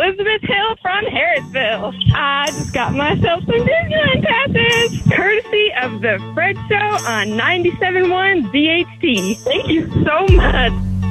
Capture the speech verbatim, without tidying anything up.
Elizabeth Hill from Harrisville. I just got myself some Disneyland passes, courtesy of the Fred Show on ninety-seven point one Z H T. Thank you so much.